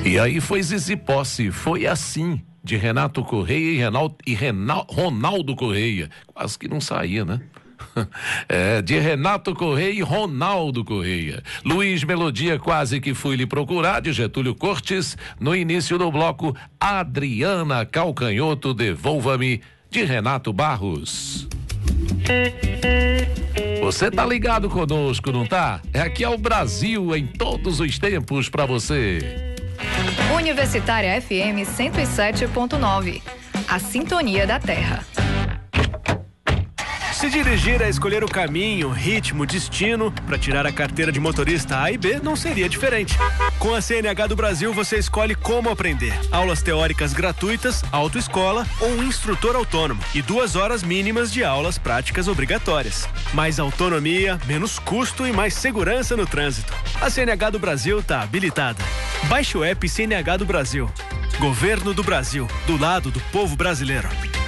E aí foi Zizi Posse, foi assim, de Renato Correia e Ronaldo Correia. Quase que não saía, né? De Renato Correia e Ronaldo Correia. Luiz Melodia, Quase Que Fui Lhe Procurar, de Getúlio Cortes. No início do bloco, Adriana Calcanhoto, Devolva-me, de Renato Barros. Você tá ligado conosco, não tá? Aqui é o Brasil em todos os tempos pra você. Universitária FM 107.9. A sintonia da Terra. Se dirigir a escolher o caminho, ritmo, destino para tirar a carteira de motorista A e B não seria diferente. Com a CNH do Brasil você escolhe como aprender. Aulas teóricas gratuitas, autoescola ou um instrutor autônomo e 2 horas mínimas de aulas práticas obrigatórias. Mais autonomia, menos custo e mais segurança no trânsito. A CNH do Brasil está habilitada. Baixe o app CNH do Brasil. Governo do Brasil, do lado do povo brasileiro.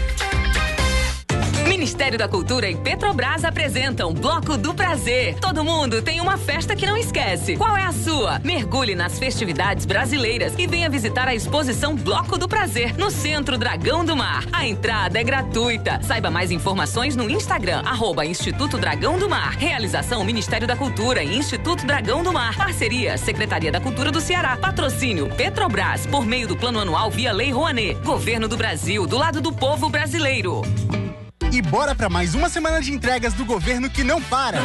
Ministério da Cultura e Petrobras apresentam Bloco do Prazer. Todo mundo tem uma festa que não esquece. Qual é a sua? Mergulhe nas festividades brasileiras e venha visitar a exposição Bloco do Prazer no Centro Dragão do Mar. A entrada é gratuita. Saiba mais informações no Instagram, @Instituto Dragão do Mar. Realização Ministério da Cultura e Instituto Dragão do Mar. Parceria Secretaria da Cultura do Ceará. Patrocínio Petrobras, por meio do Plano Anual via Lei Rouanet. Governo do Brasil, do lado do povo brasileiro. E bora para mais uma semana de entregas do governo que não para.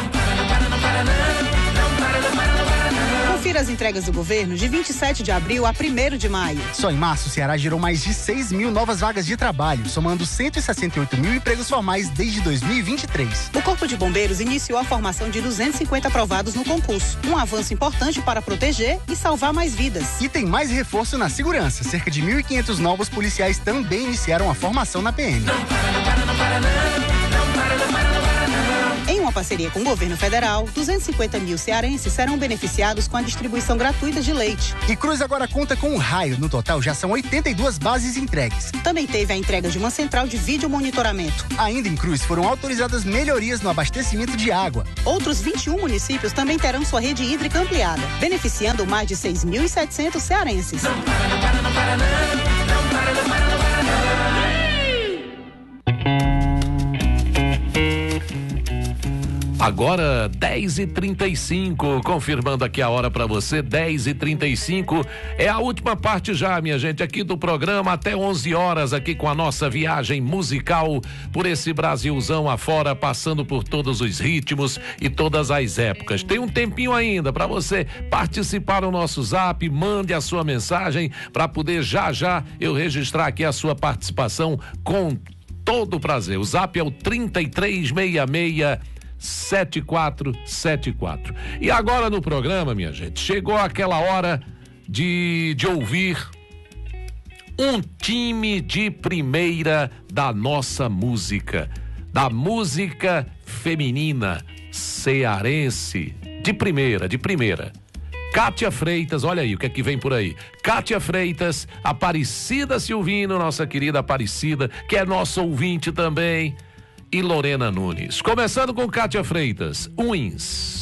Confira as entregas do governo de 27 de abril a 1º de maio. Só em março, o Ceará gerou mais de 6 mil novas vagas de trabalho, somando 168 mil empregos formais desde 2023. O Corpo de Bombeiros iniciou a formação de 250 aprovados no concurso. Um avanço importante para proteger e salvar mais vidas. E tem mais reforço na segurança. Cerca de 1.500 novos policiais também iniciaram a formação na PM. Em uma parceria com o governo federal, 250 mil cearenses serão beneficiados com a distribuição gratuita de leite. E Cruz agora conta com um raio. No total, já são 82 bases entregues. Também teve a entrega de uma central de vídeo monitoramento. Ainda em Cruz, foram autorizadas melhorias no abastecimento de água. Outros 21 municípios também terão sua rede hídrica ampliada, beneficiando mais de 6.700 cearenses. Agora 10h35, confirmando aqui a hora para você, 10h35, é a última parte já, minha gente, aqui do programa, até 11 horas aqui com a nossa viagem musical por esse Brasilzão afora, passando por todos os ritmos e todas as épocas. Tem um tempinho ainda para você participar no nosso Zap, mande a sua mensagem para poder já eu registrar aqui a sua participação com todo o prazer. O Zap é o 3366-7474. E agora no programa, minha gente, chegou aquela hora de ouvir um time de primeira da nossa música, da música feminina cearense, de primeira. Kátia Freitas, olha aí o que é que vem por aí. Kátia Freitas, Aparecida Silvino, nossa querida Aparecida, que é nossa ouvinte também, e Lorena Nunes. Começando com Kátia Freitas, Uns.